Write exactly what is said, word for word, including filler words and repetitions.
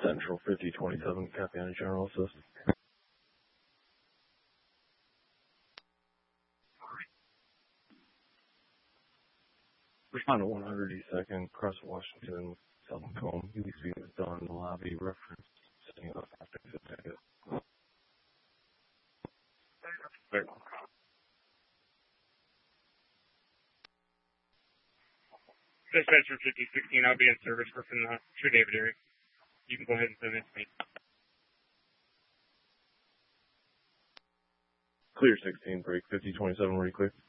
Central fifty twenty-seven, copy on General Assist. Respond to one hundred second, cross Washington, South Macomb. U B C is done in the lobby, reference, setting up after the ticket. Dispatcher fifty sixteen, I'll be in service for the True David area. You can go ahead and send it to me. Clear sixteen, break fifty twenty-seven, were you clear?